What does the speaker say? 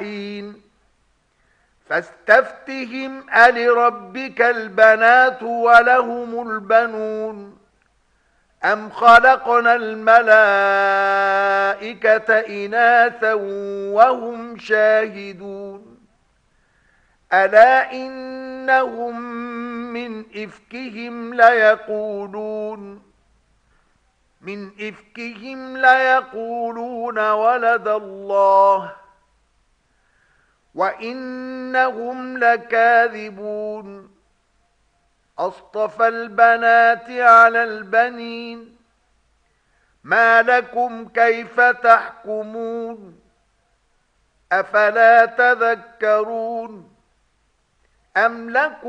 حين فاستفتهم ألربك البنات ولهم البنون أم خلقنا الملائكة إناثا وهم شاهدون ألا إنهم من إفكهم ليقولون ولد الله وإنهم لكاذبون أصطفى البنات على البنين ما لكم كيف تحكمون أفلا تذكرون أم لكم